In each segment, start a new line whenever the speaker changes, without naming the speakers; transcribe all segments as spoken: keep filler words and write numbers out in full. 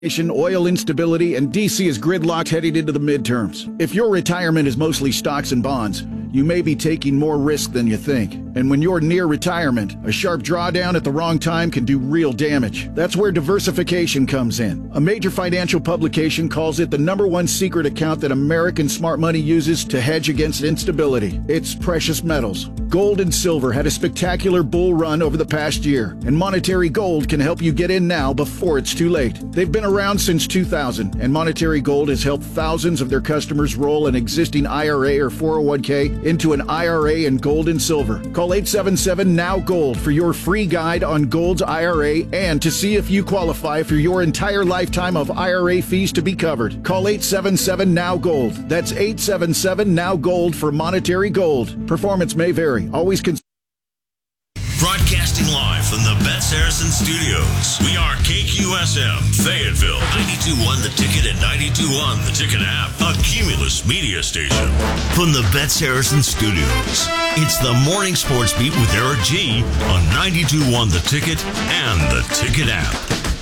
oil instability, and D C is gridlocked heading into the midterms. If your retirement is mostly stocks and bonds, you may be taking more risk than you think. And when you're near retirement, a sharp drawdown at the wrong time can do real damage. That's where diversification comes in. A major financial publication calls it the number one secret account that American smart money uses to hedge against instability. It's precious metals. Gold and silver had a spectacular bull run over the past year, and Monetary Gold can help you get in now before it's too late. They've been around since two thousand, and Monetary Gold has helped thousands of their customers roll an existing I R A or four oh one k into an I R A in gold and silver. Call eight seven seven N O W Gold for your free guide on Gold's I R A and to see if you qualify for your entire lifetime of I R A fees to be covered. Call eight seven seven N O W Gold. That's eight seven seven N O W Gold for Monetary Gold. Performance may vary. Always consider.
Broadcasting live from the Betts Harrison Studios. We are K Q S M, Fayetteville, ninety-two point one The Ticket and ninety-two point one The Ticket app, a Cumulus media station. From the Betts Harrison Studios, it's the Morning Sports Beat with Eric G on ninety-two point one The Ticket and the Ticket app.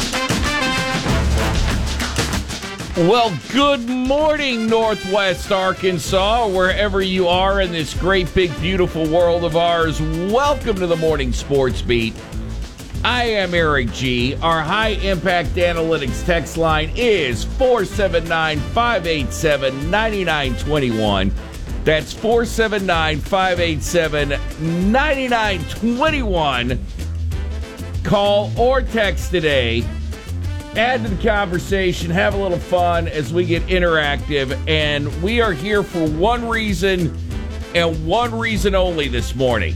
Well, good morning, Northwest Arkansas, wherever you are in this great, big, beautiful world of ours. Welcome to the Morning Sports Beat. I am Eric G. Our high-impact analytics text line is four seven nine, five eight seven, nine nine two one. That's four seven nine, five eight seven, nine nine two one. Call or text today. Add to the conversation, have a little fun as we get interactive, and we are here for one reason and one reason only this morning.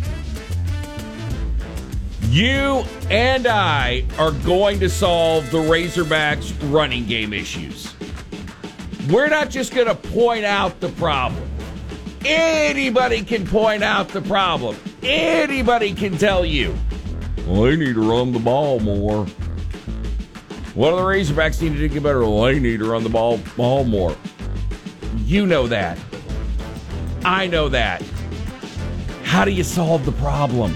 You and I are going to solve the Razorbacks' running game issues. We're not just going to point out the problem. Anybody can point out the problem. Anybody can tell you, well, they need to run the ball more. What do the Razorbacks need to do to get better? Well, they need to run the ball, ball more. You know that. I know that. How do you solve the problem?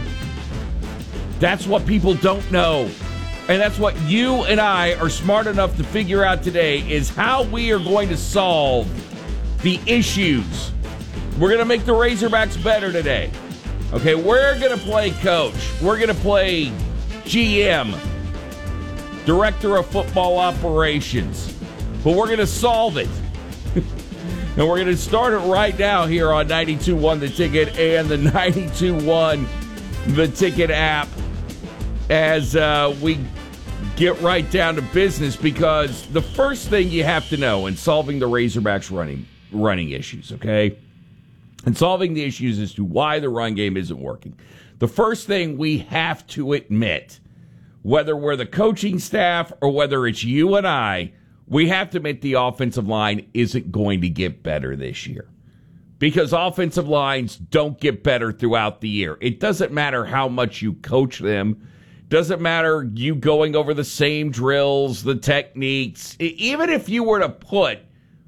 That's what people don't know. And that's what you and I are smart enough to figure out today is how we are going to solve the issues. We're going to make the Razorbacks better today. Okay, we're going to play coach. We're going to play G M. Director of Football Operations. But we're going to solve it. And we're going to start it right now here on ninety-two point one The Ticket and the ninety-two point one The Ticket app as uh, we get right down to business, because the first thing you have to know in solving the Razorbacks running, running issues, okay, and solving the issues as to why the run game isn't working, the first thing we have to admit, whether we're the coaching staff or whether it's you and I, we have to admit the offensive line isn't going to get better this year. Because offensive lines don't get better throughout the year. It doesn't matter how much you coach them. It doesn't matter you going over the same drills, the techniques. Even if you were to put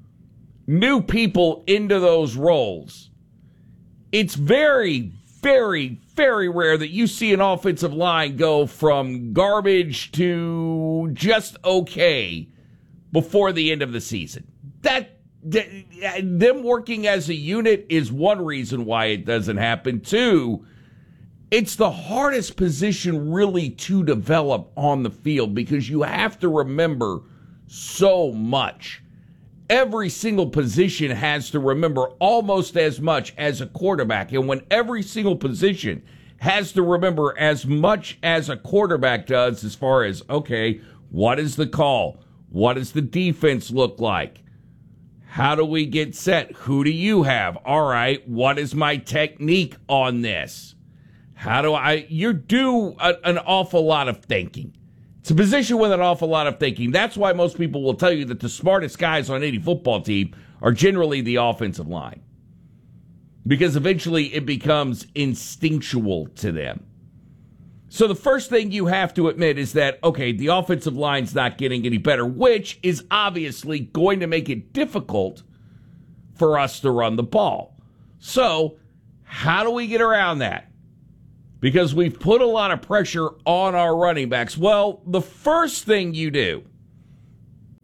new people into those roles, it's very, very, very rare that you see an offensive line go from garbage to just okay before the end of the season. That, that them working as a unit is one reason why it doesn't happen. Two, it's the hardest position really to develop on the field because you have to remember so much. Every single position has to remember almost as much as a quarterback. And when every single position has to remember as much as a quarterback does as far as, okay, what is the call? What does the defense look like? How do we get set? Who do you have? All right, what is my technique on this? How do I... You do a, an awful lot of thinking. It's a position with an awful lot of thinking. That's why most people will tell you that the smartest guys on any football team are generally the offensive line. Because eventually it becomes instinctual to them. So the first thing you have to admit is that, okay, the offensive line's not getting any better, which is obviously going to make it difficult for us to run the ball. So how do we get around that? Because we've put a lot of pressure on our running backs. Well, the first thing you do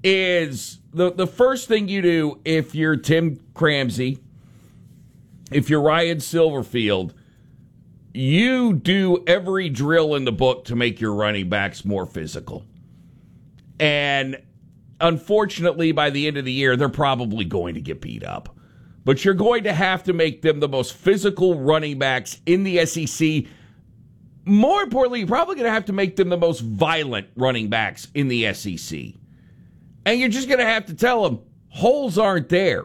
is the, the first thing you do if you're Tim Cramsey, if you're Ryan Silverfield, you do every drill in the book to make your running backs more physical. And unfortunately, by the end of the year, they're probably going to get beat up. But you're going to have to make them the most physical running backs in the S E C. More importantly, you're probably going to have to make them the most violent running backs in the S E C. And you're just going to have to tell them, holes aren't there.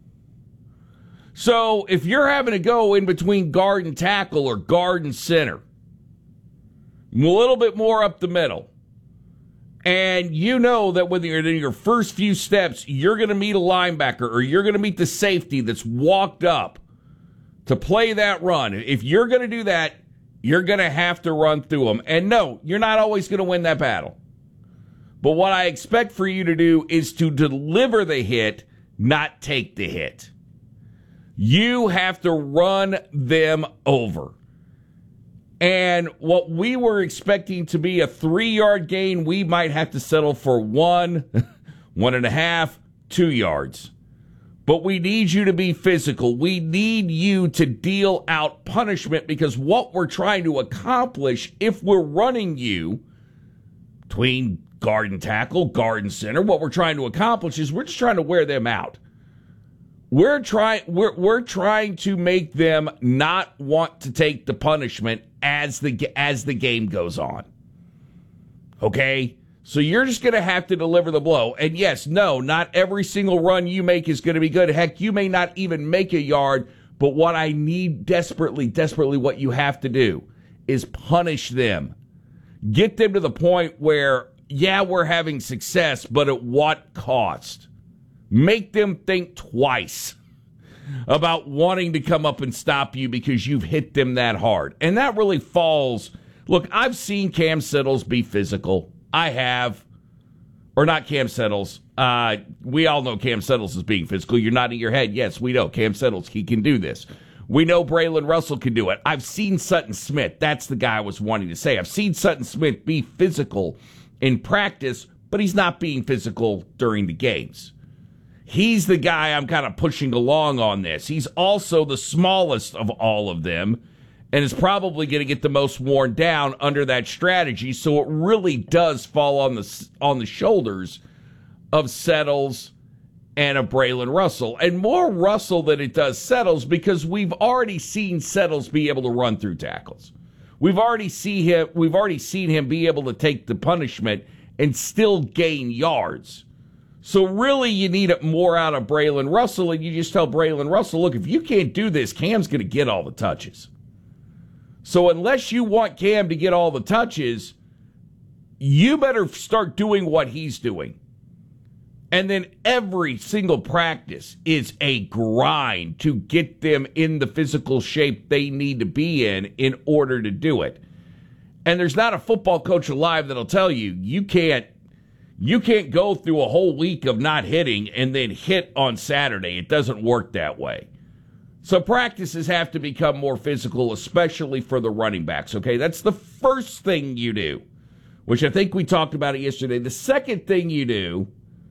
So if you're having to go in between guard and tackle or guard and center, a little bit more up the middle, and you know that when you're in your first few steps, you're going to meet a linebacker or you're going to meet the safety that's walked up to play that run. If you're going to do that, you're going to have to run through them. And no, you're not always going to win that battle. But what I expect for you to do is to deliver the hit, not take the hit. You have to run them over. And what we were expecting to be a three-yard gain, we might have to settle for one, one and a half, two yards. But we need you to be physical. We need you to deal out punishment because what we're trying to accomplish if we're running you between guard and tackle, guard and center, what we're trying to accomplish is we're just trying to wear them out. We're trying we're we're trying to make them not want to take the punishment as the as the game goes on. Okay? So you're just going to have to deliver the blow. And yes, no, not every single run you make is going to be good. Heck, you may not even make a yard, but what I need desperately, desperately what you have to do is punish them. Get them to the point where, yeah, we're having success, but at what cost? Make them think twice about wanting to come up and stop you because you've hit them that hard. And that really falls. Look, I've seen Cam Settles be physical. I have. Or not Cam Settles. Uh, we all know Cam Settles is being physical. You're nodding your head. Yes, we know Cam Settles, he can do this. We know Braylon Russell can do it. I've seen Sutton Smith. That's the guy I was wanting to say. I've seen Sutton Smith be physical in practice, but he's not being physical during the games. He's the guy I'm kind of pushing along on this. He's also the smallest of all of them and is probably going to get the most worn down under that strategy. So it really does fall on the on the shoulders of Settles and of Braylon Russell. And more Russell than it does Settles because we've already seen Settles be able to run through tackles. We've already see him we've already seen him be able to take the punishment and still gain yards. So really, you need it more out of Braylon Russell, and you just tell Braylon Russell, look, if you can't do this, Cam's going to get all the touches. So unless you want Cam to get all the touches, you better start doing what he's doing. And then every single practice is a grind to get them in the physical shape they need to be in in order to do it. And there's not a football coach alive that'll tell you, you can't You can't go through a whole week of not hitting and then hit on Saturday. It doesn't work that way. So practices have to become more physical, especially for the running backs, okay? That's the first thing you do, which I think we talked about it yesterday. The second thing you do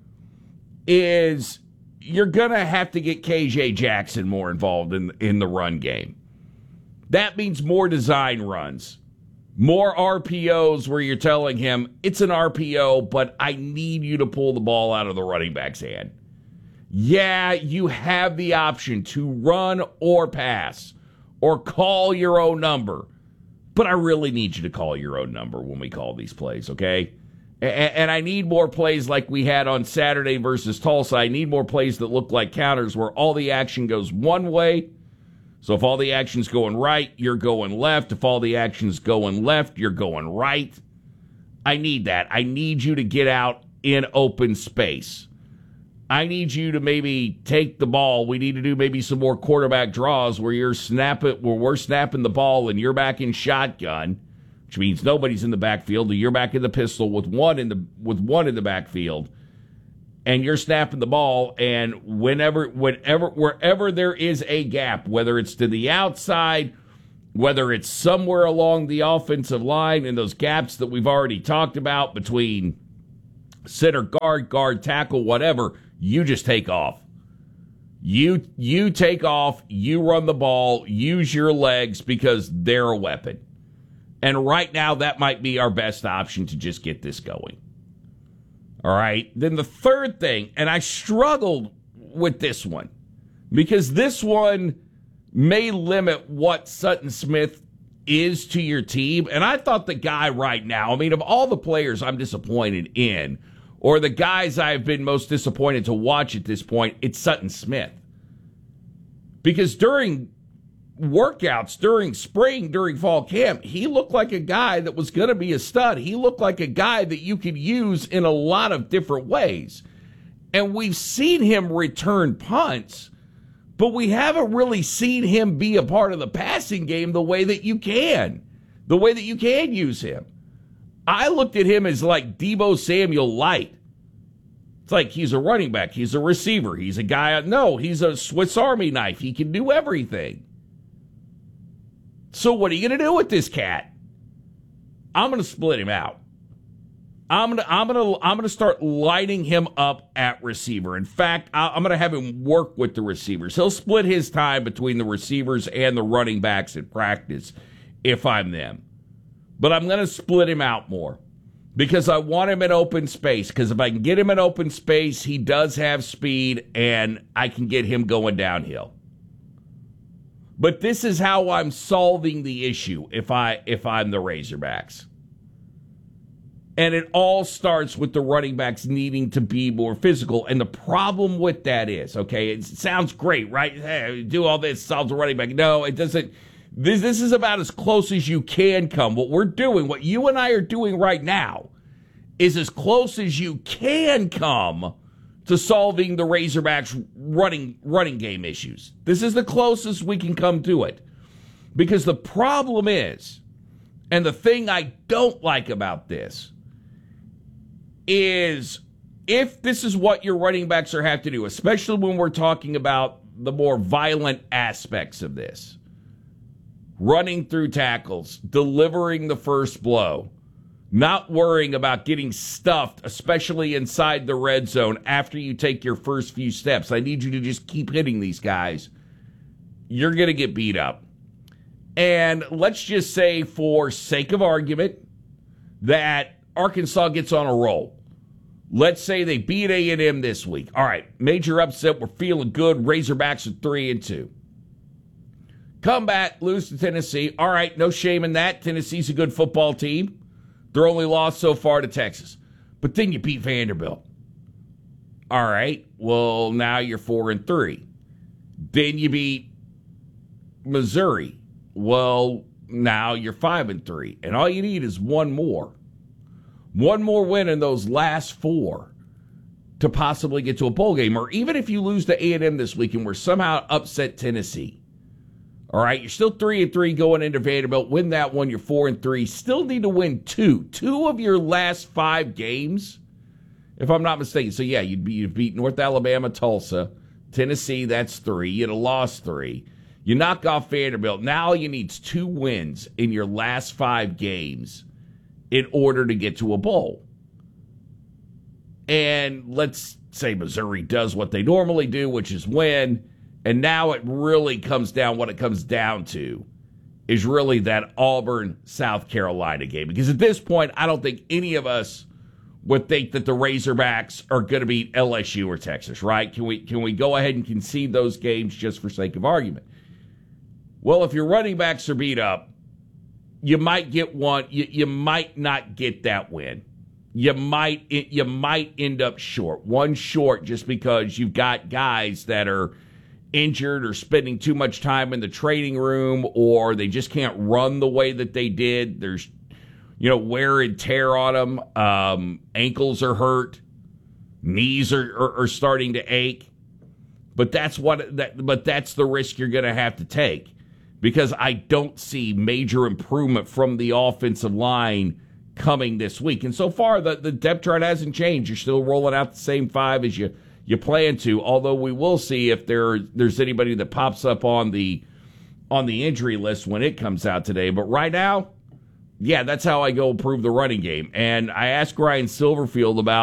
is you're going to have to get K J Jackson more involved in, in the run game. That means more design runs. More R P Os where you're telling him, it's an R P O, but I need you to pull the ball out of the running back's hand. Yeah, you have the option to run or pass or call your own number, but I really need you to call your own number when we call these plays, okay? And I need more plays like we had on Saturday versus Tulsa. I need more plays that look like counters where all the action goes one way. So if all the action's going right, you're going left. If all the action's going left, you're going right. I need that. I need you to get out in open space. I need you to maybe take the ball. We need to do maybe some more quarterback draws where you're snapping, where we're snapping the ball and you're back in shotgun, which means nobody's in the backfield. You're back in the pistol with one in the with one in the backfield. And you're snapping the ball, and whenever, whenever, wherever there is a gap, whether it's to the outside, whether it's somewhere along the offensive line, and those gaps that we've already talked about between center, guard, guard, tackle, whatever, you just take off. You you take off, you run the ball, use your legs because they're a weapon. And right now, that might be our best option to just get this going. All right? Then the third thing, and I struggled with this one, because this one may limit what Sutton Smith is to your team. And I thought the guy right now, I mean, of all the players I'm disappointed in, or the guys I've been most disappointed to watch at this point, it's Sutton Smith. Because during workouts, during spring, during fall camp, he looked like a guy that was going to be a stud. He looked like a guy that you could use in a lot of different ways. And we've seen him return punts, but we haven't really seen him be a part of the passing game the way that you can, the way that you can use him. I looked at him as like Deebo Samuel light. It's like he's a running back, he's a receiver, he's a guy. No, he's a Swiss Army knife. He can do everything. So what are you going to do with this cat? I'm going to split him out. I'm going to I'm going to I'm going to start lighting him up at receiver. In fact, I'm going to have him work with the receivers. He'll split his time between the receivers and the running backs in practice if I'm them. But I'm going to split him out more because I want him in open space. Because if I can get him in open space, he does have speed, and I can get him going downhill. But this is how I'm solving the issue if, I, if I'm the Razorbacks. And it all starts with the running backs needing to be more physical. And the problem with that is, okay, it sounds great, right? Hey, do all this, solve the running back. No, it doesn't. This, this is about as close as you can come. What we're doing, what you and I are doing right now, is as close as you can come to solving the Razorbacks' running, running game issues. This is the closest we can come to it. Because the problem is, and the thing I don't like about this, is if this is what your running backs are have to do, especially when we're talking about the more violent aspects of this, running through tackles, delivering the first blow, not worrying about getting stuffed, especially inside the red zone after you take your first few steps. I need you to just keep hitting these guys. You're going to get beat up. And let's just say, for sake of argument, that Arkansas gets on a roll. Let's say they beat A and M this week. All right, major upset. We're feeling good. Razorbacks are three and two. Come back, lose to Tennessee. All right, no shame in that. Tennessee's a good football team. Their only loss so far to Texas. But then you beat Vanderbilt. All right, well, now you're four and three. Then you beat Missouri. Well, now you're five and three. And all you need is one more. One more win in those last four to possibly get to a bowl game. Or even if you lose to A and M this week and we're somehow upset Tennessee. All right, you're still three and three going into Vanderbilt. Win that one, you're four and three. Still need to win two. Two of your last five games, if I'm not mistaken. So, yeah, you'd, be, you'd beat North Alabama, Tulsa. Tennessee, that's three. You'd have lost three. You knock off Vanderbilt. Now all you need is two wins in your last five games in order to get to a bowl. And let's say Missouri does what they normally do, which is win. And now it really comes down, what it comes down to is really that Auburn-South Carolina game. Because at this point, I don't think any of us would think that the Razorbacks are going to beat L S U or Texas, right? Can we can we go ahead and concede those games just for sake of argument? Well, if your running backs are beat up, you might get one. You, you might not get that win. You might you might end up short, one short, just because you've got guys that are injured or spending too much time in the training room, or they just can't run the way that they did. There's, you know, wear and tear on them. Um, ankles are hurt. Knees are, are, are starting to ache. But that's what that. But that's the risk you're going to have to take, because I don't see major improvement from the offensive line coming this week. And so far, the, the depth chart hasn't changed. You're still rolling out the same five as you you plan to, although we will see if there there's anybody that pops up on the on the injury list when it comes out today. But right now, yeah, that's how I go improve the running game. And I asked Ryan Silverfield about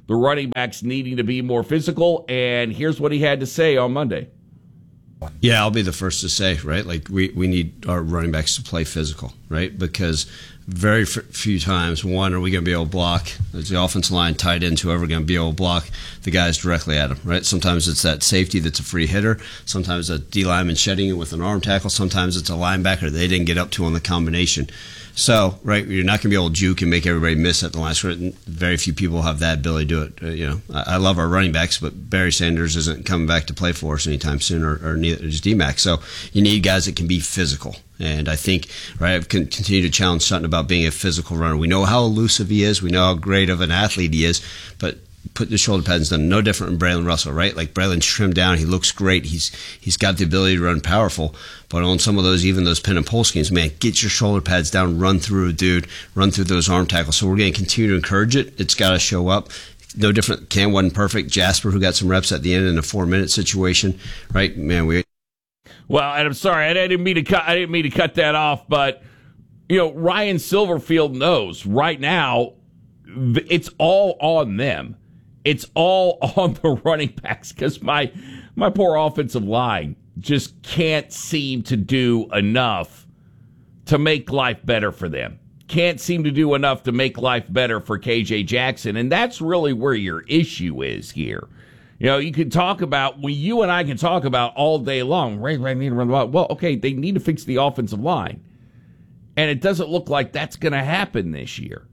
the running backs needing to be more physical, and here's what he had to say on Monday.
Yeah, I'll be the first to say, right? Like, we, we need our running backs to play physical, right? Because very f- few times, one, are we going to be able to block? Is the offensive line, tight ends, whoever, going to be able to block the guys directly at them, right? Sometimes it's that safety that's a free hitter. Sometimes a D lineman shedding it with an arm tackle. Sometimes it's a linebacker they didn't get up to on the combination. So, right, you're not going to be able to juke and make everybody miss at the last minute. Very few people have that ability to do it. Uh, you know, I, I love our running backs, but Barry Sanders isn't coming back to play for us anytime soon, or, or neither is D-Mac. So you need guys that can be physical. And I think, right, I've continued to challenge Sutton about being a physical runner. We know how elusive he is. We know how great of an athlete he is. But putting the shoulder pads done, no different than Braylon Russell, right? Like, Braylon's trimmed down. He looks great. He's He's got the ability to run powerful. But on some of those, even those pin and pull schemes, man, get your shoulder pads down, run through a dude, run through those arm tackles. So we're going to continue to encourage it. It's got to show up. No different. Cam wasn't perfect. Jasper, who got some reps at the end in a four-minute situation, right? Man, we...
Well, and I'm sorry, I didn't mean to cut. I didn't mean to cut that off, but you know, Ryan Silverfield knows right now it's all on them. It's all on the running backs because my my poor offensive line just can't seem to do enough to make life better for them. Can't seem to do enough to make life better for K J Jackson, and that's really where your issue is here. You know, you can talk about, well, you and I can talk about all day long, right, right, need to run the ball. Well, okay, they need to fix the offensive line. And it doesn't look like that's going to happen this year.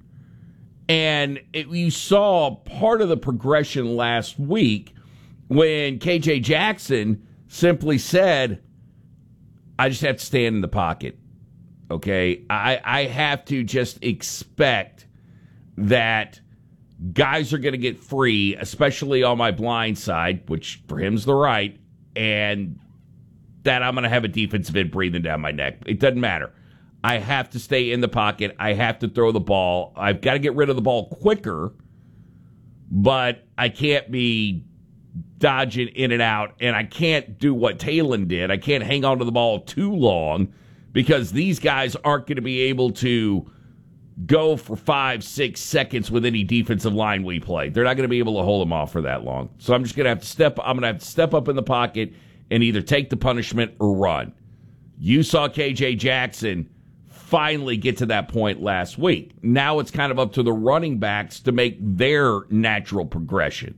And it, you saw part of the progression last week when K J Jackson simply said, I just have to stand in the pocket. Okay? I, I have to just expect that guys are going to get free, especially on my blind side, which for him's the right, and that I'm going to have a defensive end breathing down my neck. It doesn't matter. I have to stay in the pocket. I have to throw the ball. I've got to get rid of the ball quicker, but I can't be dodging in and out, and I can't do what Talon did. I can't hang on to the ball too long because these guys aren't going to be able to go for five, six seconds with any defensive line we play. They're not going to be able to hold them off for that long. So I'm just going to have to step, I'm going to have to step up in the pocket and either take the punishment or run. You saw K J Jackson finally get to that point last week. Now it's kind of up to the running backs to make their natural progression.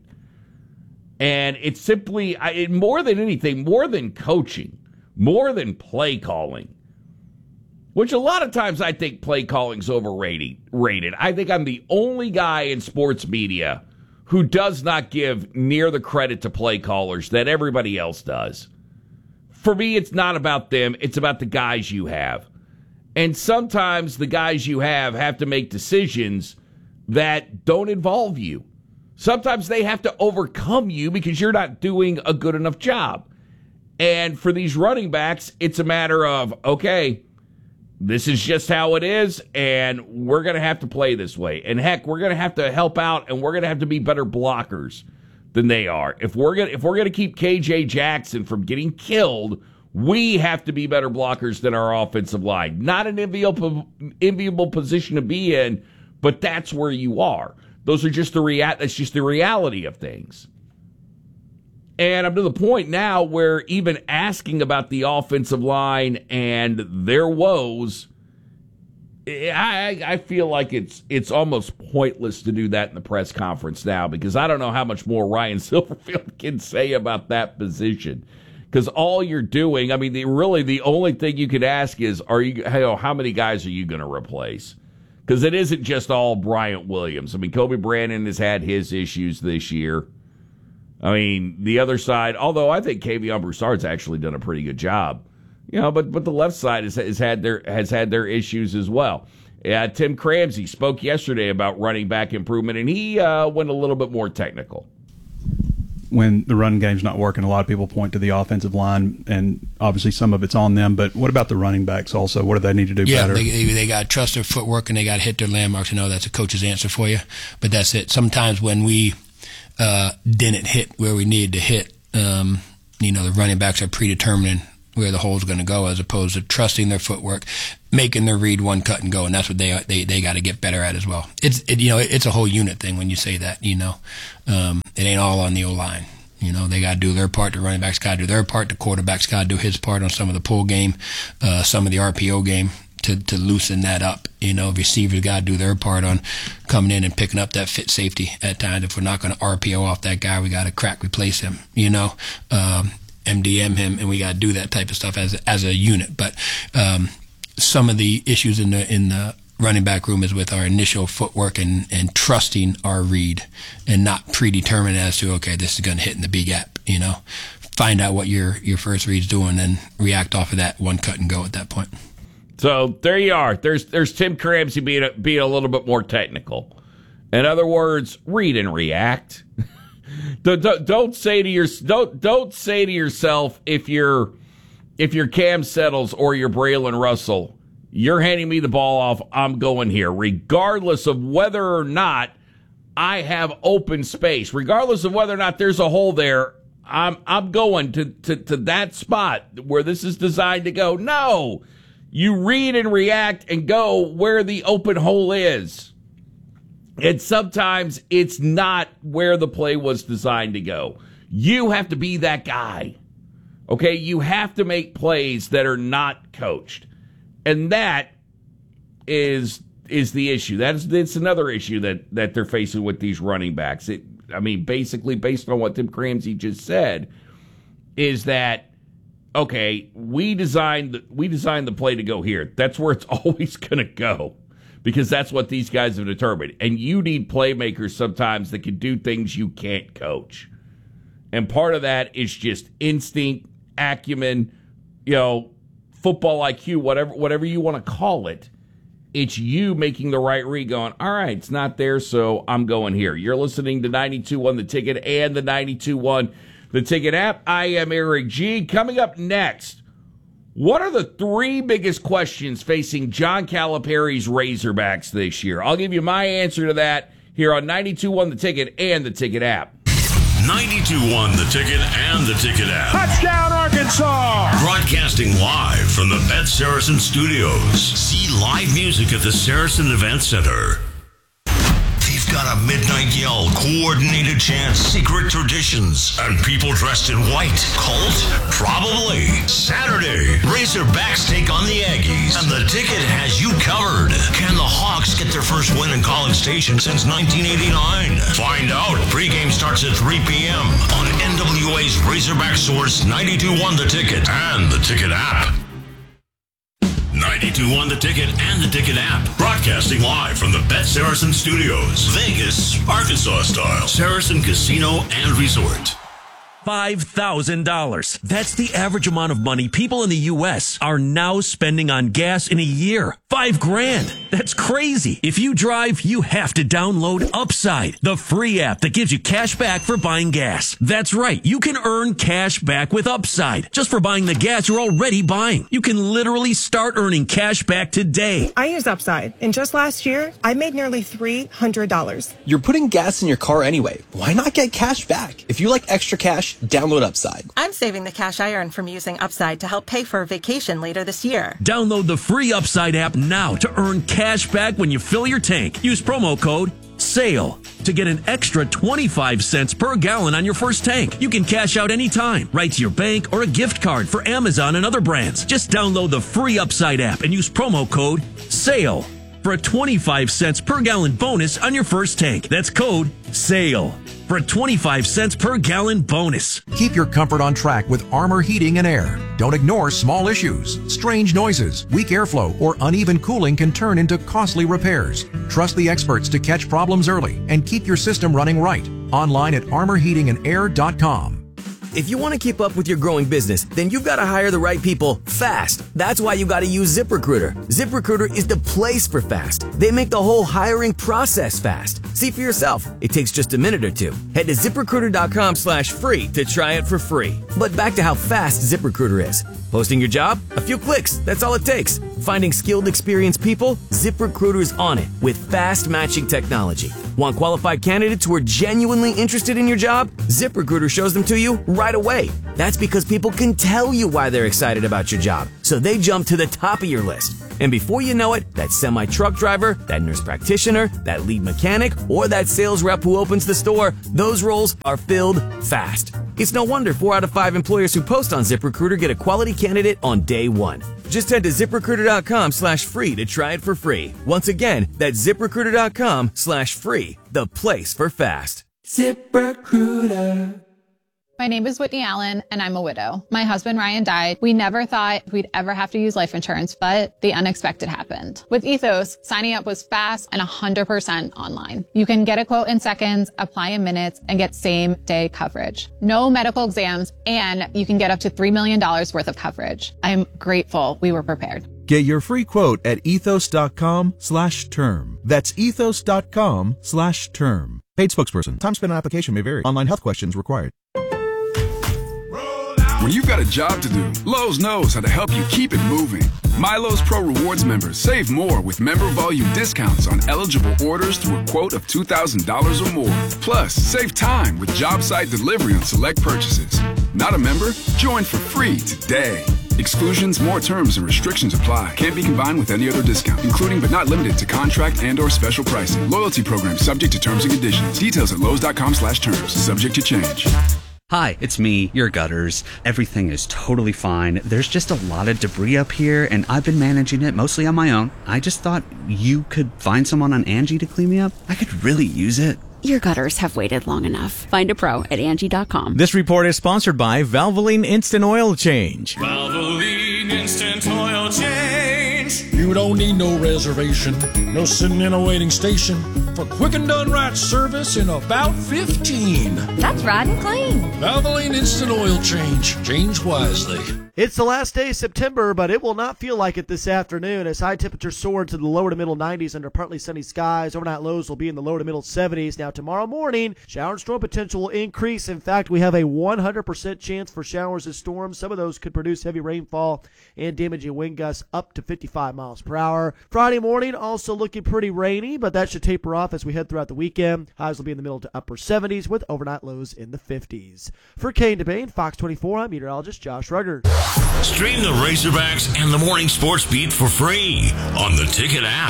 And it's simply, it, more than anything, more than coaching, more than play calling, which a lot of times I think play calling's overrated. Rated. I think I'm the only guy in sports media who does not give near the credit to play callers that everybody else does. For me, it's not about them. It's about the guys you have. And sometimes the guys you have have to make decisions that don't involve you. Sometimes they have to overcome you because you're not doing a good enough job. And for these running backs, it's a matter of, okay, this is just how it is, and we're going to have to play this way. And heck, we're going to have to help out, and we're going to have to be better blockers than they are. If we're going if we're going to keep K J Jackson from getting killed, we have to be better blockers than our offensive line. Not an enviable, enviable position to be in, but that's where you are. Those are just the rea- that's just the reality of things. And I'm to the point now where even asking about the offensive line and their woes, I, I feel like it's it's almost pointless to do that in the press conference now because I don't know how much more Ryan Silverfield can say about that position. Because all you're doing, I mean, the, really the only thing you could ask is, are you, hey, oh, how many guys are you going to replace? Because it isn't just all Bryant Williams. I mean, Kobe Brandon has had his issues this year. I mean, the other side, although I think Kavion Broussard's actually done a pretty good job, you know, but but the left side has, has had their has had their issues as well. Uh, Tim Cramsey spoke yesterday about running back improvement, and he uh, went a little bit more technical.
When the run game's not working, a lot of people point to the offensive line, and obviously some of it's on them. But what about the running backs also? What do they need to do
yeah,
better?
Yeah, they, they got to trust their footwork, and they got to hit their landmarks. I know that's a coach's answer for you, but that's it. Sometimes when we uh, didn't hit where we needed to hit, um, you know, the running backs are predetermining where the hole's going to go, as opposed to trusting their footwork, making their read one cut and go. And that's what they they they got to get better at as well. It's it, you know it's a whole unit thing when you say that. You know, um, it ain't all on the O-line. You know, they got to do their part. The running backs got to do their part. The quarterback's got to do his part on some of the pull game, uh, some of the R P O game to, to loosen that up. You know, receivers got to do their part on coming in and picking up that fit safety at times. If we're not going to R P O off that guy, we got to crack replace him, you know, um, M D M him, and we got to do that type of stuff as, as a unit. But um, some of the issues in the in the running back room is with our initial footwork and, and trusting our read and not predetermined as to, okay, this is going to hit in the B gap, you know. Find out what your, your first read's doing and react off of that one cut and go at that point.
So there you are. There's there's Tim Cramsey being a, being a little bit more technical. In other words, read and react. don't, don't say to your don't don't say to yourself if you're if you're Cam Settles or you're Braylon Russell, you're handing me the ball off, I'm going here, regardless of whether or not I have open space, regardless of whether or not there's a hole there. I'm I'm going to, to, to that spot where this is designed to go. No, you read and react and go where the open hole is. And sometimes it's not where the play was designed to go. You have to be that guy. Okay, you have to make plays that are not coached. And that is is the issue. That's it's another issue that, that they're facing with these running backs. It, I mean, basically, based on what Tim Cramsey just said, is that okay? We designed the, we designed the play to go here. That's where it's always going to go because that's what these guys have determined. And you need playmakers sometimes that can do things you can't coach. And part of that is just instinct, acumen, you know. Football I Q, whatever whatever you want to call it, it's you making the right read going, all right, it's not there, so I'm going here. You're listening to ninety-two point one The Ticket and the ninety-two point one The Ticket app. I am Eric G. Coming up next, what are the three biggest questions facing John Calipari's Razorbacks this year? I'll give you my answer to that here on ninety-two point one The Ticket and the Ticket app.
ninety-two point one The Ticket and the Ticket app.
Touchdown, Arkansas!
Broadcasting live from the Bet Saracen Studios. See live music at the Saracen Event Center. They've got a midnight yell, coordinated chants, secret traditions, and people dressed in white. Cult? Probably. Saturday, Razorbacks take on the Aggies, and the Ticket has you covered. Can the Hawks get their first win in College Station since nineteen eighty-nine? Find out. Pregame starts at three p.m. on N W A's Razorback Source, ninety-two point one The Ticket and the Ticket app. ninety-two point one The Ticket and the Ticket app. Broadcasting live from the Bet Saracen Studios. Vegas, Arkansas style. Saracen Casino and Resort.
five thousand dollars. That's the average amount of money people in the U S are now spending on gas in a year. Five grand. That's crazy. If you drive, you have to download Upside, the free app that gives you cash back for buying gas. That's right. You can earn cash back with Upside just for buying the gas you're already buying. You can literally start earning cash back today.
I use Upside, and just last year, I made nearly three hundred dollars.
You're putting gas in your car anyway. Why not get cash back? If you like extra cash, download Upside.
I'm saving the cash I earn from using Upside to help pay for a vacation later this year.
Download the free Upside app now to earn cash back when you fill your tank. Use promo code SALE to get an extra twenty-five cents per gallon on your first tank. You can cash out anytime, right to your bank or a gift card for Amazon and other brands. Just download the free Upside app and use promo code SALE for a twenty-five cents per gallon bonus on your first tank. That's code SALE for a twenty-five cents per gallon bonus.
Keep your comfort on track with Armor Heating and Air. Don't ignore small issues. Strange noises, weak airflow, or uneven cooling can turn into costly repairs. Trust the experts to catch problems early and keep your system running right. Online at armor heating and air dot com.
If you want to keep up with your growing business, then you've got to hire the right people fast. That's why you got to use ZipRecruiter. ZipRecruiter is the place for fast. They make the whole hiring process fast. See for yourself. It takes just a minute or two. Head to ZipRecruiter.com slash free to try it for free. But back to how fast ZipRecruiter is. Posting your job? A few clicks. That's all it takes. Finding skilled, experienced people? ZipRecruiter's on it with fast matching technology. Want qualified candidates who are genuinely interested in your job? ZipRecruiter shows them to you right away. That's because people can tell you why they're excited about your job, so they jump to the top of your list. And before you know it, that semi-truck driver, that nurse practitioner, that lead mechanic, or that sales rep who opens the store, those roles are filled fast. It's no wonder four out of five employers who post on ZipRecruiter get a quality candidate on day one. Just head to ZipRecruiter.com slash free to try it for free. Once again, that's ZipRecruiter.com slash free, the place for fast. ZipRecruiter.
My name is Whitney Allen, and I'm a widow. My husband, Ryan, died. We never thought we'd ever have to use life insurance, but the unexpected happened. With Ethos, signing up was fast and one hundred percent online. You can get a quote in seconds, apply in minutes, and get same-day coverage. No medical exams, and you can get up to three million dollars worth of coverage. I'm grateful we were prepared.
Get your free quote at ethos.com slash term. That's ethos.com slash term. Paid spokesperson. Time spent on application may vary. Online health questions required.
When you've got a job to do, Lowe's knows how to help you keep it moving. MyLowe's Pro Rewards members save more with member volume discounts on eligible orders through a quote of two thousand dollars or more. Plus, save time with job site delivery on select purchases. Not a member? Join for free today. Exclusions, more terms, and restrictions apply. Can't be combined with any other discount, including but not limited to contract and or special pricing. Loyalty program subject to terms and conditions. Details at Lowe's.com slash terms. Subject to change.
Hi, it's me, your gutters. Everything is totally fine. There's just a lot of debris up here, and I've been managing it mostly on my own. I just thought you could find someone on Angie to clean me up. I could really use it.
Your gutters have waited long enough. Find a pro at Angie dot com.
This report is sponsored by Valvoline Instant Oil Change.
Valvoline Instant Oil Change. You don't need no reservation, no sitting in a waiting station for quick and done right service in about fifteen.
That's right and clean.
Valvoline Instant Oil Change. Change wisely.
It's the last day of September, but it will not feel like it this afternoon as high temperatures soar to the lower to middle nineties under partly sunny skies. Overnight lows will be in the lower to middle seventies. Now, tomorrow morning, shower and storm potential will increase. In fact, we have a one hundred percent chance for showers and storms. Some of those could produce heavy rainfall and damaging wind gusts up to fifty-five miles per hour. Friday morning, also looking pretty rainy, but that should taper off as we head throughout the weekend. Highs will be in the middle to upper seventies with overnight lows in the fifties. For Kane DeBane, Fox twenty-four, I'm meteorologist Josh Ruggers.
Stream the Razorbacks and the Morning Sports Beat for free on the Ticket app.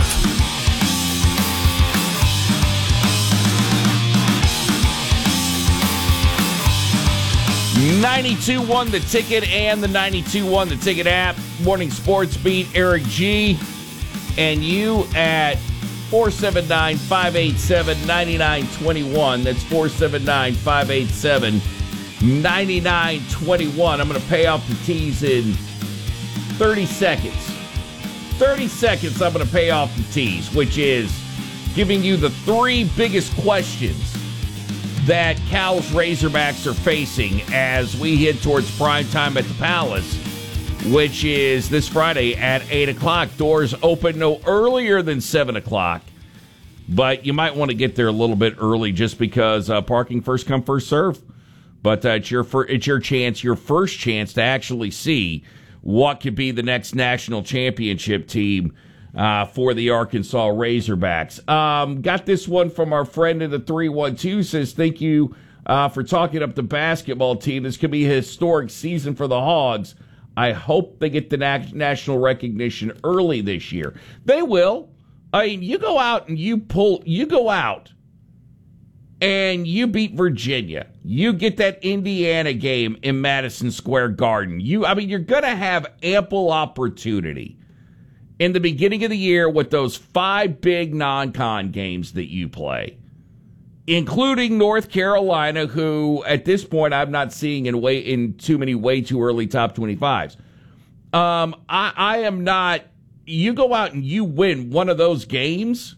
ninety-two point one The Ticket and the ninety-two point one The Ticket app. Morning Sports Beat, Eric G. And you at four seven nine, five eight seven, nine nine two one. That's four seven nine, five eight seven, nine nine two one. I'm going to pay off the tees in thirty seconds. thirty seconds, I'm going to pay off the tees, which is giving you the three biggest questions that Cal's Razorbacks are facing as we head towards prime time at the Palace, which is this Friday at eight o'clock. Doors open no earlier than seven o'clock, but you might want to get there a little bit early just because uh, parking first come, first serve. But uh, it's your fir- it's your chance, your first chance to actually see what could be the next national championship team uh, for the Arkansas Razorbacks. Um, got this one from our friend in the three one two, says, thank you uh, for talking up the basketball team. This could be a historic season for the Hogs. I hope they get the na- national recognition early this year. They will. I mean, you go out and you pull, you go out and you beat Virginia. You get that Indiana game in Madison Square Garden. You, I mean, you're going to have ample opportunity in the beginning of the year with those five big non-con games that you play, including North Carolina, who at this point I'm not seeing in way in too many way too early top twenty-fives. Um, I, I am not. You go out and you win one of those games,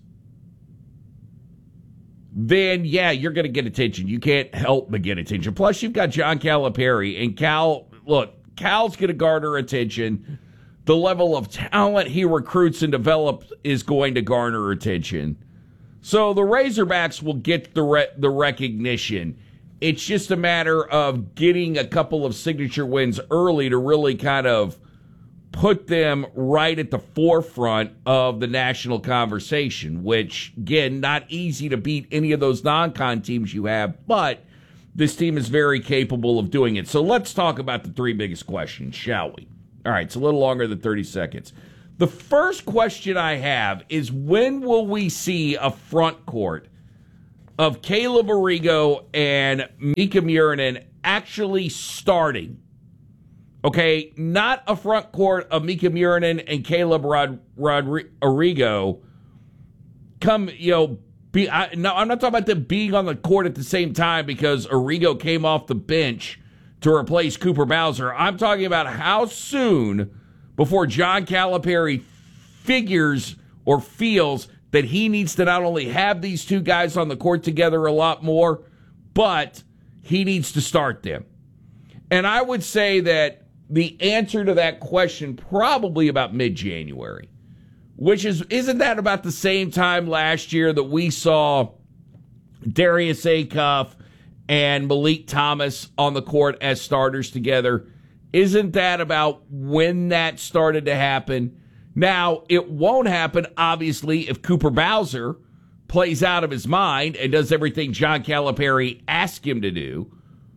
then, yeah, you're going to get attention. You can't help but get attention. Plus, you've got John Calipari. And Cal, look, Cal's going to garner attention. The level of talent he recruits and develops is going to garner attention. So the Razorbacks will get the re- the recognition. It's just a matter of getting a couple of signature wins early to really kind of put them right at the forefront of the national conversation, which, again, not easy to beat any of those non-con teams you have, but this team is very capable of doing it. So let's talk about the three biggest questions, shall we? All right, it's a little longer than thirty seconds. The first question I have is, when will we see a front court of Caleb Arrigo and Mika Murinen actually starting? Okay, not a front court of Mika Murinen and Caleb Rod, Rod, Arrigo. Come, you know, be. I, no, I'm not talking about them being on the court at the same time because Arrigo came off the bench to replace Cooper Bowser. I'm talking about how soon before John Calipari figures or feels that he needs to not only have these two guys on the court together a lot more, but he needs to start them. And I would say that the answer to that question probably about mid-January, which is, isn't that about the same time last year that we saw Darius Acuff and Malik Thomas on the court as starters together? Isn't that about when that started to happen? Now, it won't happen, obviously, if Cooper Bowser plays out of his mind and does everything John Calipari asked him to do.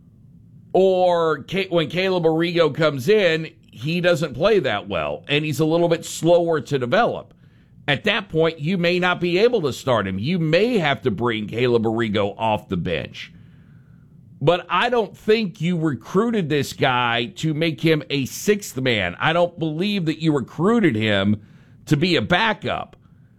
Or when Caleb Arrigo comes in, he doesn't play that well, and he's a little bit slower to develop. At that point, you may not be able to start him. You may have to bring Caleb Arrigo off the bench. But I don't think you recruited this guy to make him a sixth man. I don't believe that you recruited him to be a backup.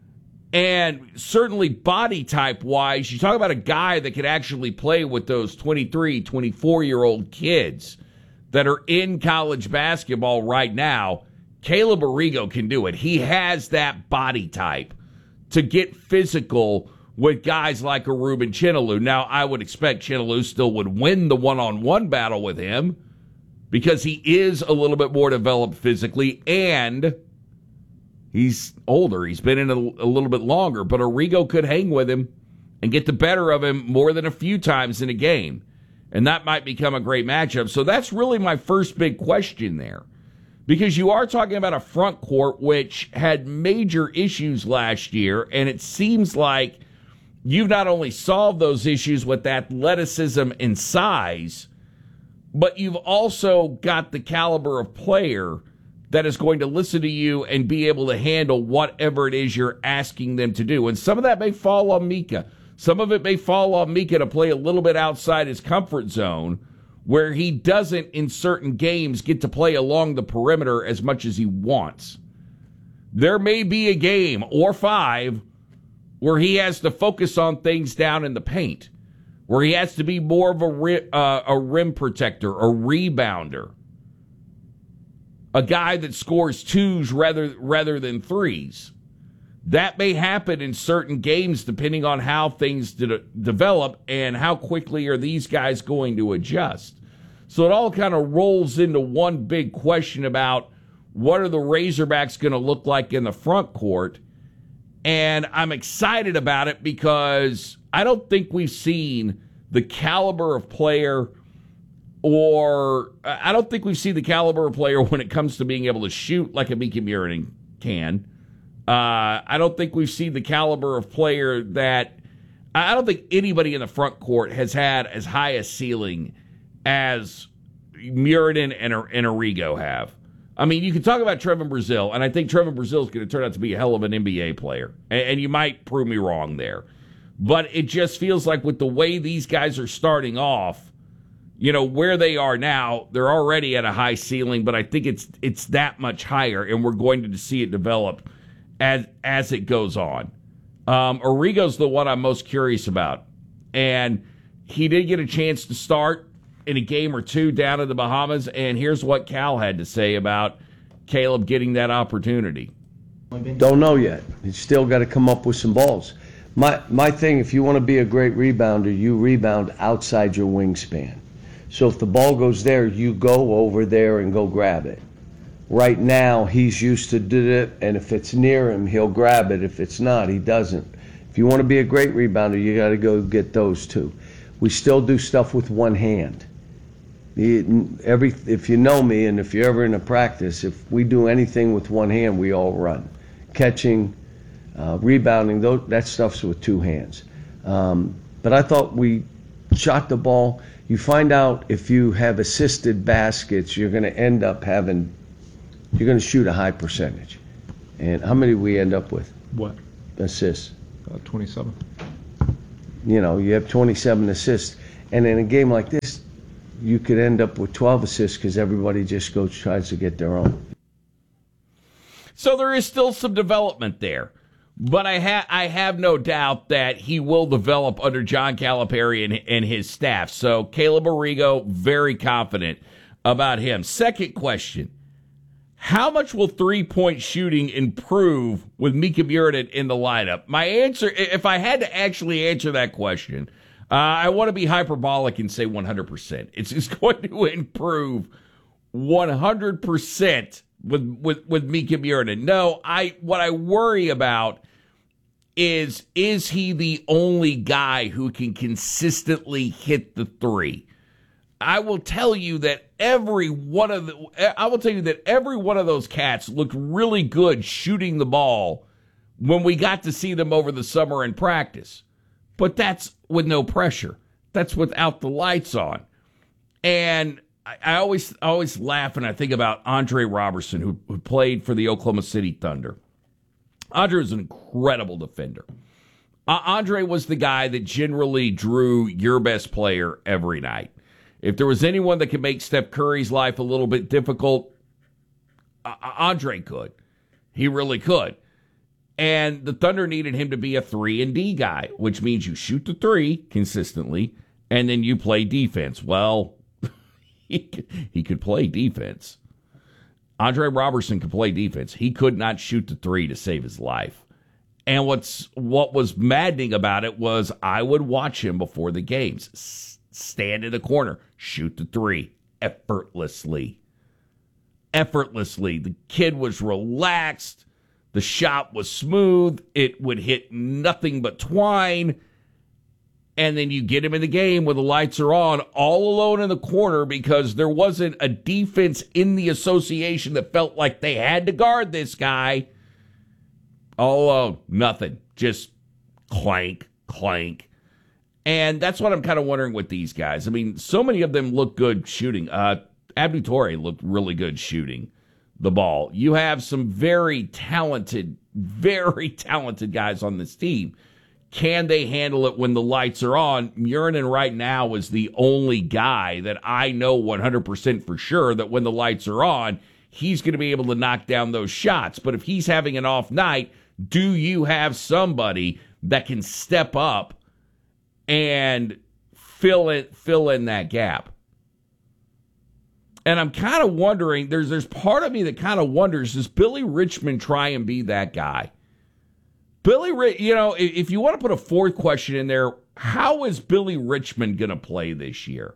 And certainly body type wise, you talk about a guy that could actually play with those twenty-three, twenty-four-year-old kids that are in college basketball right now. Caleb Arrigo can do it. He has that body type to get physical with guys like a Ruben Chinaloo. Now, I would expect Chinaloo still would win the one-on-one battle with him because he is a little bit more developed physically and he's older. He's been in a, a little bit longer, but Arrigo could hang with him and get the better of him more than a few times in a game. And that might become a great matchup. So that's really my first big question there. Because you are talking about a front court which had major issues last year, and it seems like you've not only solved those issues with athleticism and size, but you've also got the caliber of player that is going to listen to you and be able to handle whatever it is you're asking them to do. And some of that may fall on Mika. Some of it may fall on Mika to play a little bit outside his comfort zone, where he doesn't, in certain games, get to play along the perimeter as much as he wants. There may be a game, or five, where he has to focus on things down in the paint, where he has to be more of a rim, uh, a rim protector, a rebounder, a guy that scores twos rather rather than threes. That may happen in certain games depending on how things de- develop and how quickly are these guys going to adjust. So it all kind of rolls into one big question about what are the Razorbacks going to look like in the front court. And I'm excited about it because I don't think we've seen the caliber of player or I don't think we've seen the caliber of player when it comes to being able to shoot like a Mika Murinen can. Uh, I don't think we've seen the caliber of player that I don't think anybody in the front court has had as high a ceiling as Murinen and, and Arrigo have. I mean, you can talk about Trevin Brazile, and I think Trevin Brazile is going to turn out to be a hell of an N B A player. And, and you might prove me wrong there. But it just feels like with the way these guys are starting off, you know, where they are now, they're already at a high ceiling, but I think it's it's that much higher, and we're going to see it develop as as it goes on. Um, Arrigo's the one I'm most curious about. And he did get a chance to start in a game or two down in the Bahamas, and here's what Cal had to say about Caleb getting that opportunity.
Don't know yet. He's still got to come up with some balls. My my thing, if you want to be a great rebounder, you rebound outside your wingspan. So if the ball goes there, you go over there and go grab it. Right now, he's used to do it, and if it's near him, he'll grab it. If it's not, he doesn't. If you want to be a great rebounder, you got to go get those two. We still do stuff with one hand. The, every if you know me and if you're ever in a practice, if we do anything with one hand, we all run. Catching, uh, rebounding, those, that stuff's with two hands. Um, but I thought we shot the ball. You find out if you have assisted baskets, you're going to end up having, you're going to shoot a high percentage. And how many we end up with?
What?
Assists.
Uh, twenty-seven.
You know, you have twenty-seven assists. And in a game like this, you could end up with twelve assists because everybody just goes tries to get their own.
So there is still some development there. But I, ha- I have no doubt that he will develop under John Calipari and, and his staff. So Caleb Arrigo, very confident about him. Second question, how much will three-point shooting improve with Mika Bjornen in the lineup? My answer, if I had to actually answer that question, uh, I want to be hyperbolic and say one hundred percent. It's, it's going to improve one hundred percent with, with, with Mika Bjornen. No, I what I worry about is, is he the only guy who can consistently hit the three? I will tell you that every one of the, I will tell you that every one of those cats looked really good shooting the ball when we got to see them over the summer in practice. But that's with no pressure. That's without the lights on. And I, I always, I always laugh and I think about Andre Robertson, who, who played for the Oklahoma City Thunder. Andre was an incredible defender. Uh, Andre was the guy that generally drew your best player every night. If there was anyone that could make Steph Curry's life a little bit difficult, uh, Andre could. He really could. And the Thunder needed him to be a three and D guy, which means you shoot the three consistently, and then you play defense. Well, he could, he could play defense. Andre Robertson could play defense. He could not shoot the three to save his life. And what's what was maddening about it was I would watch him before the games. S- stand in the corner, shoot the three effortlessly. Effortlessly. The kid was relaxed. The shot was smooth. It would hit nothing but twine. And then you get him in the game when the lights are on, all alone in the corner because there wasn't a defense in the association that felt like they had to guard this guy. All alone, nothing. Just clank, clank. And that's what I'm kind of wondering with these guys. I mean, so many of them look good shooting. Uh, Abdou Toure looked really good shooting the ball. You have some very talented, very talented guys on this team. Can they handle it when the lights are on? Bjornen right now is the only guy that I know one hundred percent for sure that when the lights are on, he's going to be able to knock down those shots. But if he's having an off night, do you have somebody that can step up and fill in, fill in that gap? And I'm kind of wondering, there's there's part of me that kind of wonders, does Billy Richmond try and be that guy? Billy, you know, if you want to put a fourth question in there, how is Billy Richmond going to play this year?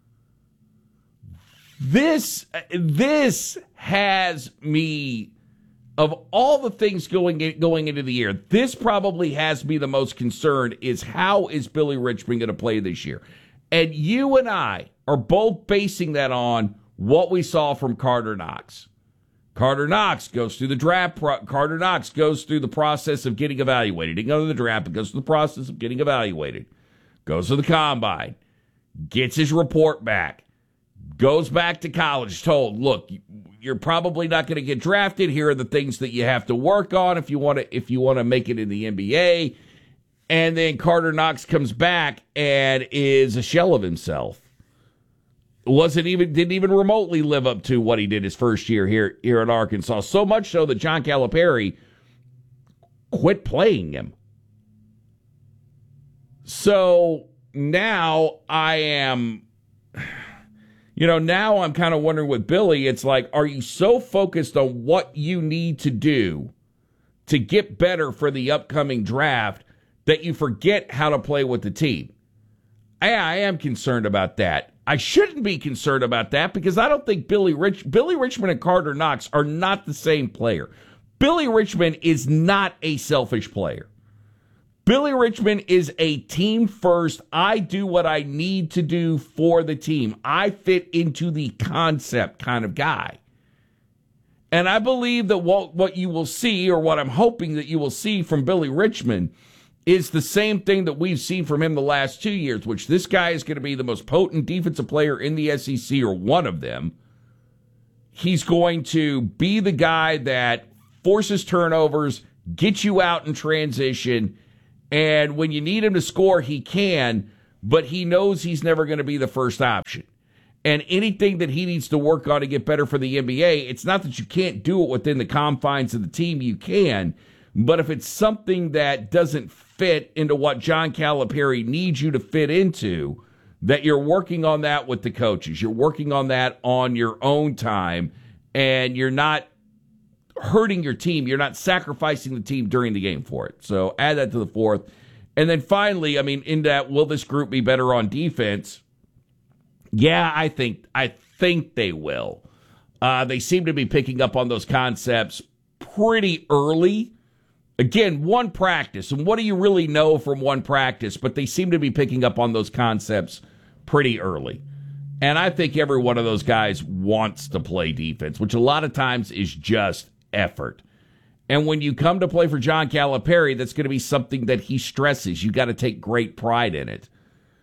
This, this has me, of all the things going going into the year, this probably has me the most concerned is how is Billy Richmond going to play this year? And you and I are both basing that on what we saw from Carter Knox. Carter Knox goes through the draft. Pro- Carter Knox goes through the process of getting evaluated. He didn't go to the draft, but goes through the process of getting evaluated. Goes to the combine. Gets his report back. Goes back to college, told, look, you're probably not going to get drafted. Here are the things that you have to work on if you want to if you want to make it in the N B A. And then Carter Knox comes back and is a shell of himself. Wasn't even didn't even remotely live up to what he did his first year here here at Arkansas. So much so that John Calipari quit playing him. So now I am, you know, now I'm kind of wondering with Billy. It's like, are you so focused on what you need to do to get better for the upcoming draft that you forget how to play with the team? I, I am concerned about that. I shouldn't be concerned about that because I don't think Billy Rich Billy Richmond and Carter Knox are not the same player. Billy Richmond is not a selfish player. Billy Richmond is a team first. I do what I need to do for the team. I fit into the concept kind of guy. And I believe that what, what you will see, or what I'm hoping that you will see from Billy Richmond, is the same thing that we've seen from him the last two years, which this guy is going to be the most potent defensive player in the S E C, or one of them. He's going to be the guy that forces turnovers, gets you out in transition, and when you need him to score, he can, but he knows he's never going to be the first option. And anything that he needs to work on to get better for the N B A, it's not that you can't do it within the confines of the team, you can, but if it's something that doesn't fit into what John Calipari needs you to fit into, that you're working on that with the coaches, you're working on that on your own time, and you're not hurting your team, you're not sacrificing the team during the game for it. So add that to the fourth. And then finally, I mean, in that, will this group be better on defense? Yeah, I think I think they will. Uh, they seem to be picking up on those concepts pretty early. Again, one practice, and what do you really know from one practice? But they seem to be picking up on those concepts pretty early. And I think every one of those guys wants to play defense, which a lot of times is just effort. And when you come to play for John Calipari, that's going to be something that he stresses. You got to take great pride in it.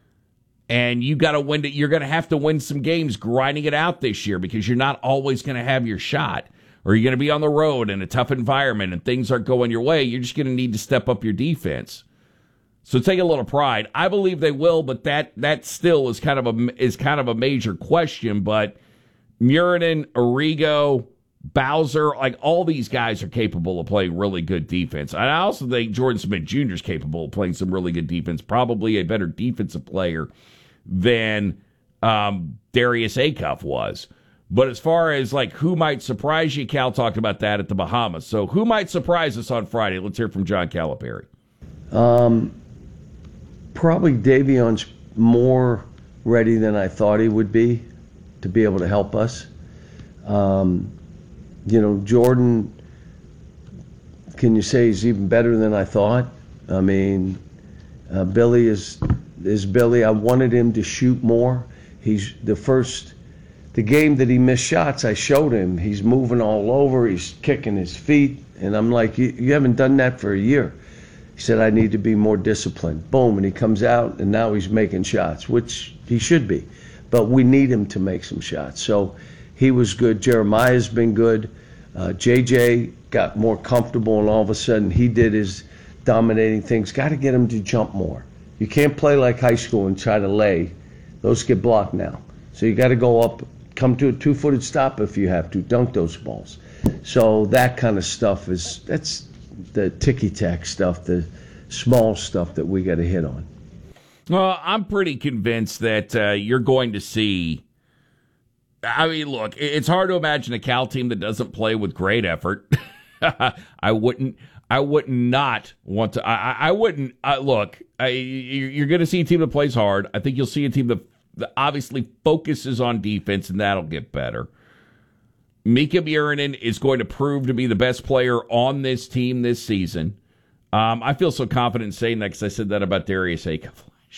And you got to win it. You're going to have to win some games grinding it out this year, because you're not always going to have your shot, or you're going to be on the road in a tough environment and things aren't going your way. You're just going to need to step up your defense. So take a little pride. I believe they will, but that that still is kind of a is kind of a major question. But Murinen, Arrigo, Bowser, like all these guys are capable of playing really good defense. I also think Jordan Smith Junior is capable of playing some really good defense, probably a better defensive player than um, Darius Acuff was. But as far as like who might surprise you, Cal talked about that at the Bahamas. So who might surprise us on Friday? Let's hear from John Calipari.
Um, probably Davion's more ready than I thought he would be to be able to help us. Um, you know, Jordan, can you say he's even better than I thought? I mean, uh, Billy is is Billy. I wanted him to shoot more. He's the first, the game that he missed shots, I showed him. He's moving all over. He's kicking his feet. And I'm like, you, you haven't done that for a year. He said, I need to be more disciplined. Boom, and he comes out, and now he's making shots, which he should be. But we need him to make some shots. So he was good. Jeremiah's been good. Uh, J J got more comfortable, and all of a sudden he did his dominating things. Got to get him to jump more. You can't play like high school and try to lay. Those get blocked now. So you got to go up, come to a two-footed stop if you have to, dunk those balls. So that kind of stuff is, that's the ticky-tack stuff, the small stuff that we got to hit on.
Well, I'm pretty convinced that uh, you're going to see, I mean, look, it's hard to imagine a Cal team that doesn't play with great effort. I wouldn't, I would not want to, I, I wouldn't, uh, look, I, you're going to see a team that plays hard. I think you'll see a team that, that obviously focuses on defense, and that'll get better. Mika Murinen is going to prove to be the best player on this team this season. Um, I feel so confident in saying that because I said that about Darius Acuff.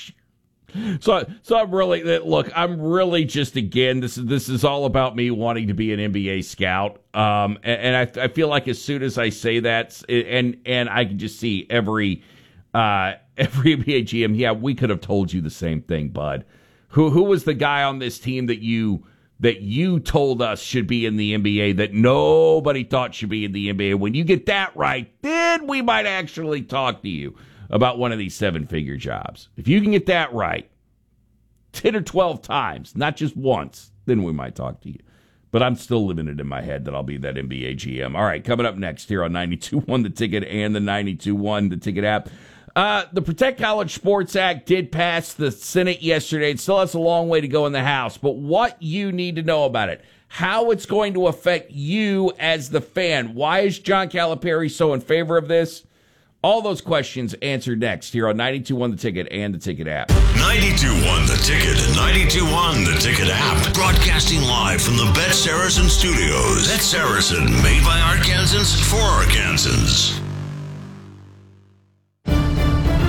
So, so I'm really look. I'm really just again. This is this is all about me wanting to be an N B A scout. Um, and, and I, I feel like as soon as I say that, and and I can just see every uh, every N B A G M. Yeah, we could have told you the same thing, bud. Who who was the guy on this team that you that you told us should be in the N B A that nobody thought should be in the N B A? When you get that right, then we might actually talk to you about one of these seven-figure jobs. If you can get that right ten or twelve times, not just once, then we might talk to you. But I'm still living it in my head that I'll be that N B A G M. All right, coming up next here on ninety-two point one The Ticket and the ninety-two point one The Ticket app. Uh, the Protect College Sports Act did pass the Senate yesterday. It still has a long way to go in the House. But what you need to know about it, how it's going to affect you as the fan. Why is John Calipari so in favor of this? All those questions answered next here on ninety-two point one The Ticket and the Ticket app.
ninety-two point one The Ticket and ninety-two point one The Ticket app. Broadcasting live from the Bet Saracen studios. Bet Saracen, made by Arkansans for Arkansans.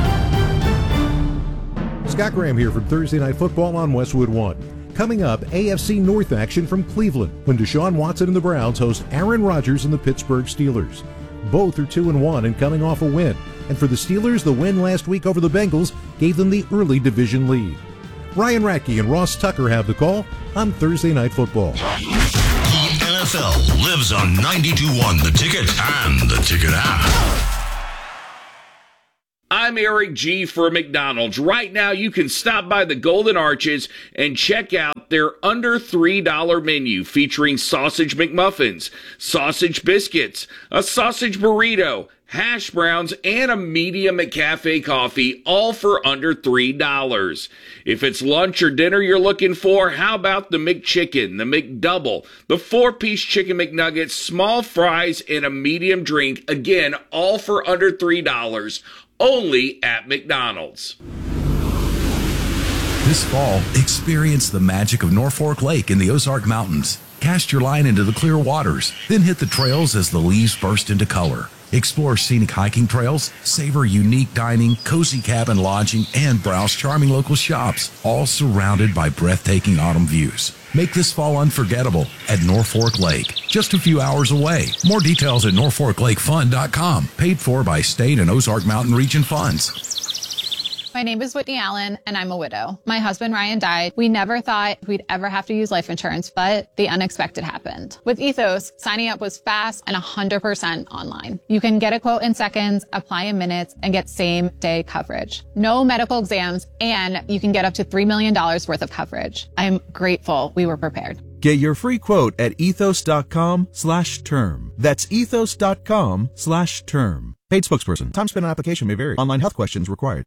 Scott Graham here from Thursday Night Football on Westwood One. Coming up, A F C North action from Cleveland when Deshaun Watson and the Browns host Aaron Rodgers and the Pittsburgh Steelers. Both are two and one and coming off a win. And for the Steelers, the win last week over the Bengals gave them the early division lead. Ryan Radke and Ross Tucker have the call on Thursday Night Football.
The N F L lives on ninety-two point one The Ticket and the Ticket app.
I'm Eric G. for McDonald's. Right now, you can stop by the Golden Arches and check out their under three dollars menu featuring sausage McMuffins, sausage biscuits, a sausage burrito, hash browns, and a medium McCafe coffee, all for under three dollars. If it's lunch or dinner you're looking for, how about the McChicken, the McDouble, the four-piece chicken McNuggets, small fries, and a medium drink, again, all for under three dollars. Only at McDonald's.
This fall, experience the magic of Norfolk Lake in the Ozark Mountains. Cast your line into the clear waters, then hit the trails as the leaves burst into color. Explore scenic hiking trails, savor unique dining, cozy cabin lodging, and browse charming local shops, all surrounded by breathtaking autumn views. Make this fall unforgettable at Norfolk Lake, just a few hours away. More details at norfolk lake fun dot com, paid for by state and Ozark Mountain Region funds.
My name is Whitney Allen, and I'm a widow. My husband, Ryan, died. We never thought we'd ever have to use life insurance, but the unexpected happened. With Ethos, signing up was fast and one hundred percent online. You can get a quote in seconds, apply in minutes, and get same-day coverage. No medical exams, and you can get up to three million dollars worth of coverage. I'm grateful we were prepared.
Get your free quote at ethos.com slash term. That's ethos.com slash term. Paid spokesperson. Time spent on application may vary. Online health questions required.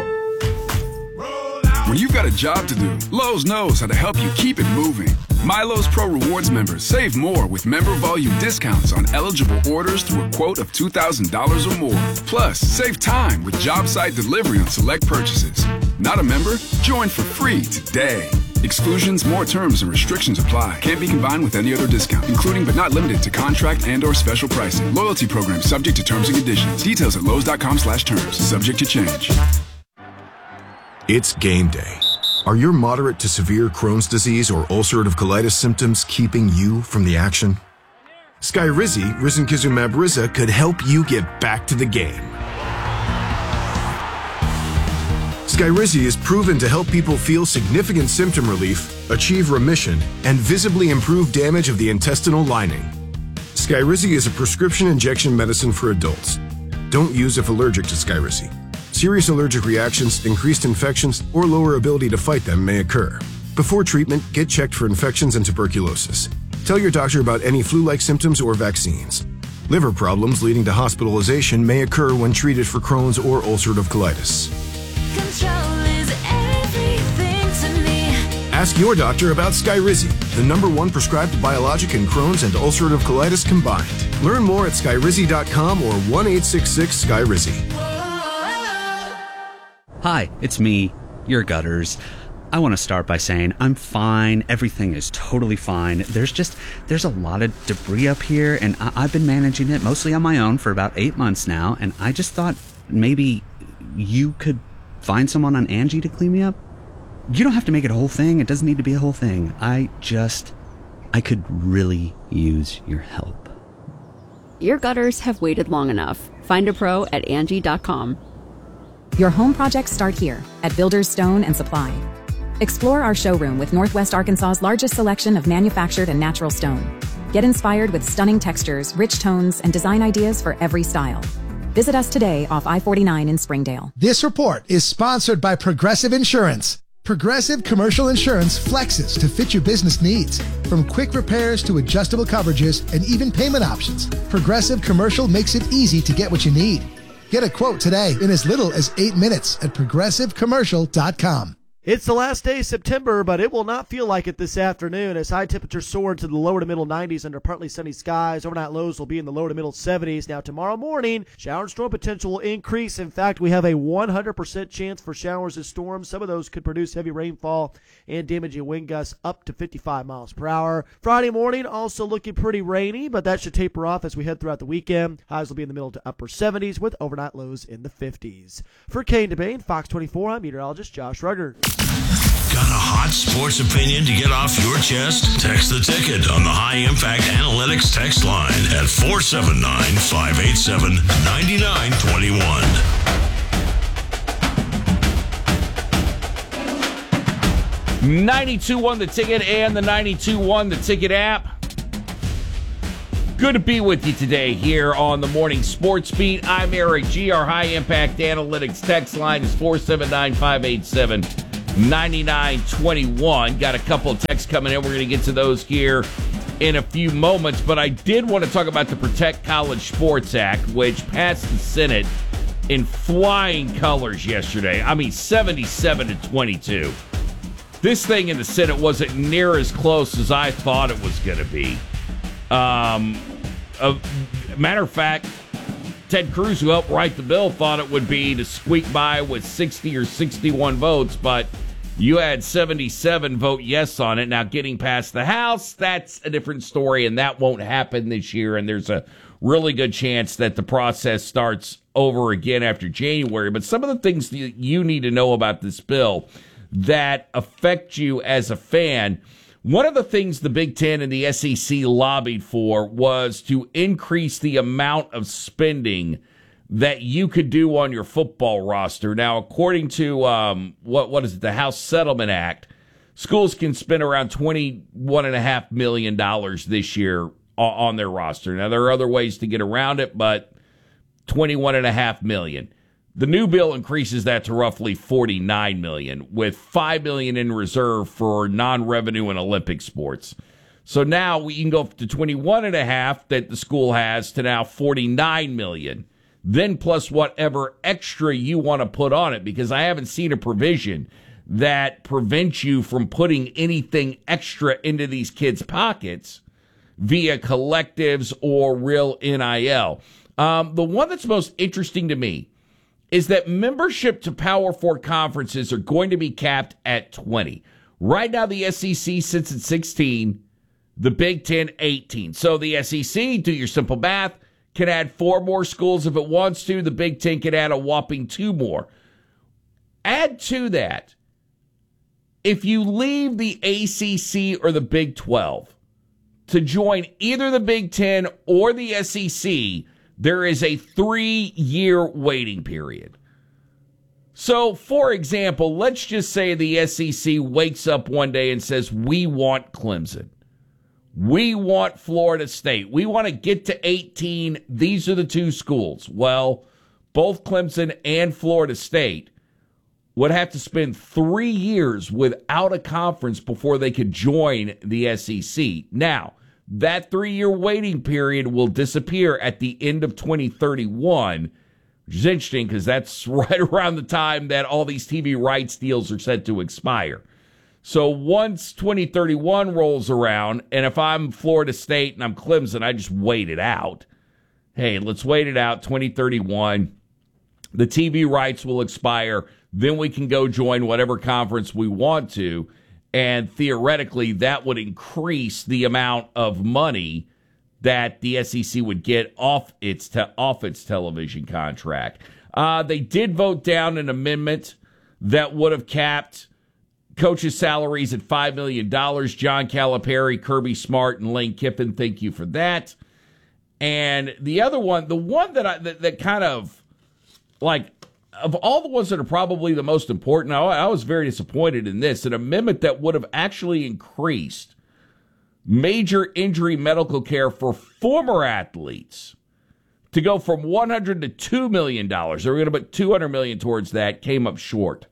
When you've got a job to do, Lowe's knows how to help you keep it moving. MyLowe's Pro Rewards members save more with member volume discounts on eligible orders through a quote of two thousand dollars or more. Plus, save time with job site delivery on select purchases. Not a member? Join for free today. Exclusions, more terms, and restrictions apply. Can't be combined with any other discount, including but not limited to contract and or special pricing. Loyalty program subject to terms and conditions. Details at lowes.com slash terms. Subject to change.
It's game day. Are your moderate to severe Crohn's disease or ulcerative colitis symptoms keeping you from the action? Skyrizi, risankizumab Riza, could help you get back to the game. Skyrizi is proven to help people feel significant symptom relief, achieve remission, and visibly improve damage of the intestinal lining. Skyrizi is a prescription injection medicine for adults. Don't use if allergic to Skyrizi. Serious allergic reactions, increased infections, or lower ability to fight them may occur. Before treatment, get checked for infections and tuberculosis. Tell your doctor about any flu-like symptoms or vaccines. Liver problems leading to hospitalization may occur when treated for Crohn's or ulcerative colitis.
Control is everything to me.
Ask your doctor about Skyrizi, the number one prescribed biologic in Crohn's and ulcerative colitis combined. Learn more at skyrizi dot com or one eight six six Skyrizi.
Hi, it's me, your gutters. I want to start by saying I'm fine. Everything is totally fine. There's just, there's a lot of debris up here, and I- I've been managing it mostly on my own for about eight months now, and I just thought maybe you could find someone on Angie to clean me up. You don't have to make it a whole thing. It doesn't need to be a whole thing. I just, I could really use your help.
Your gutters have waited long enough. Find a pro at Angie dot com.
Your home projects start here at Builders Stone and Supply. Explore our showroom with Northwest Arkansas's largest selection of manufactured and natural stone. Get inspired with stunning textures, rich tones, and design ideas for every style. Visit us today off I forty-nine in Springdale.
This report is sponsored by Progressive Insurance. Progressive Commercial Insurance flexes to fit your business needs. From quick repairs to adjustable coverages and even payment options, Progressive Commercial makes it easy to get what you need. Get a quote today in as little as eight minutes at progressive commercial dot com.
It's the last day of September, but it will not feel like it this afternoon as high temperatures soar to the lower to middle nineties under partly sunny skies. Overnight lows will be in the lower to middle seventies. Now tomorrow morning, shower and storm potential will increase. In fact, we have a one hundred percent chance for showers and storms. Some of those could produce heavy rainfall and damaging wind gusts up to fifty-five miles per hour. Friday morning also looking pretty rainy, but that should taper off as we head throughout the weekend. Highs will be in the middle to upper seventies with overnight lows in the fifties. For Kane DeBane, Fox twenty-four, I'm meteorologist Josh Rugger.
Got a hot sports opinion to get off your chest? Text the ticket on the High Impact Analytics text line at four seven nine, five eight seven, nine nine two one.
ninety-two one The Ticket and the ninety-two one The Ticket app. Good to be with you today here on the Morning Sports Beat. I'm Eric G. Our High Impact Analytics text line is four seven nine, five eight seven, nine nine two one. Got a couple of texts coming in. We're going to get to those here in a few moments. But I did want to talk about the Protect College Sports Act, which passed the Senate in flying colors yesterday. I mean, seventy-seven to twenty-two. This thing in the Senate wasn't near as close as I thought it was going to be. Um, a matter of fact, Ted Cruz, who helped write the bill, thought it would be to squeak by with sixty or sixty-one votes, but you had seventy-seven vote yes on it. Now, getting past the House, that's a different story, and that won't happen this year, and there's a really good chance that the process starts over again after January. But some of the things that you need to know about this bill that affect you as a fan, one of the things the Big Ten and the S E C lobbied for was to increase the amount of spending that you could do on your football roster. Now, according to um, what what is it, the House Settlement Act, schools can spend around twenty-one point five million dollars this year on their roster. Now, there are other ways to get around it, but twenty-one point five million dollars. The new bill increases that to roughly forty-nine million dollars, with five million dollars in reserve for non-revenue and Olympic sports. So now we can go to twenty-one point five that the school has to now forty-nine million dollars, then plus whatever extra you want to put on it, because I haven't seen a provision that prevents you from putting anything extra into these kids' pockets via collectives or real N I L. Um, the one that's most interesting to me is that membership to Power Four conferences are going to be capped at twenty. Right now, the S E C sits at sixteen, the Big Ten eighteen. So the S E C, do your simple math, can add four more schools if it wants to. The Big Ten can add a whopping two more. Add to that, if you leave the A C C or the Big twelve to join either the Big Ten or the S E C, there is a three-year waiting period. So, for example, let's just say the S E C wakes up one day and says, we want Clemson. We want Florida State. We want to get to eighteen. These are the two schools. Well, both Clemson and Florida State would have to spend three years without a conference before they could join the S E C. Now, that three-year waiting period will disappear at the end of twenty thirty-one, which is interesting because that's right around the time that all these T V rights deals are set to expire. So once twenty thirty-one rolls around, and if I'm Florida State and I'm Clemson, I just wait it out. Hey, let's wait it out, twenty thirty-one. The T V rights will expire. Then we can go join whatever conference we want to. And theoretically, that would increase the amount of money that the S E C would get off its te- off its television contract. Uh, they did vote down an amendment that would have capped coaches' salaries at five million dollars. John Calipari, Kirby Smart, and Lane Kiffin, thank you for that. And the other one, the one that I that, that kind of, like, of all the ones that are probably the most important, I, I was very disappointed in this, an amendment that would have actually increased major injury medical care for former athletes to go from one hundred to two million dollars. They were going to put two hundred million dollars towards that, came up short.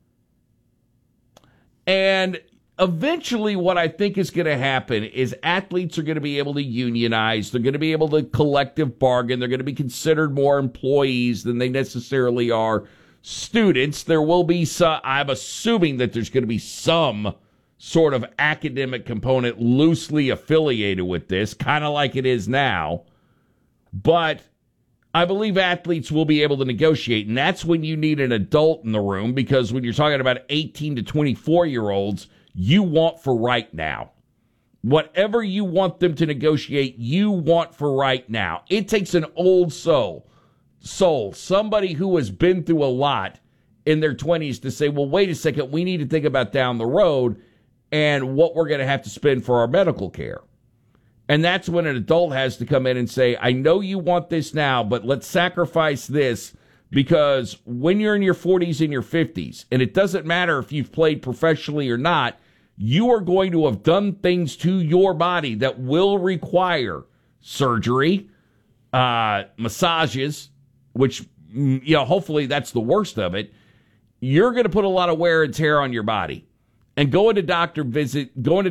And eventually what I think is going to happen is athletes are going to be able to unionize. They're going to be able to collective bargain. They're going to be considered more employees than they necessarily are students. There will be some, I'm assuming that there's going to be some sort of academic component loosely affiliated with this, kind of like it is now. But I believe athletes will be able to negotiate, and that's when you need an adult in the room, because when you're talking about eighteen to twenty-four-year-olds, you want for right now. Whatever you want them to negotiate, you want for right now. It takes an old soul, soul, somebody who has been through a lot in their twenties to say, well, wait a second, we need to think about down the road and what we're going to have to spend for our medical care. And that's when an adult has to come in and say, I know you want this now, but let's sacrifice this, because when you're in your forties and your fifties, and it doesn't matter if you've played professionally or not, you are going to have done things to your body that will require surgery, uh, massages, which, you know, hopefully that's the worst of it. You're going to put a lot of wear and tear on your body. And going to doctor visit, going to